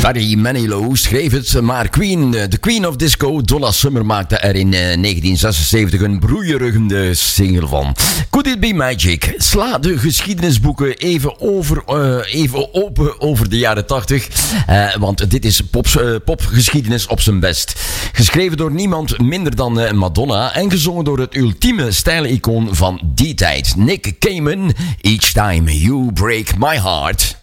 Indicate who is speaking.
Speaker 1: Barry Manilow schreef het, maar de Queen of Disco, Donna Summer, maakte er in 1976 een broeierige single van. Could It Be Magic? Sla de geschiedenisboeken even open over de jaren 80, want dit is popgeschiedenis op zijn best. Geschreven door niemand minder dan Madonna en gezongen door het ultieme stijlicoon van die tijd, Nick Cayman. Each Time You Break My Heart.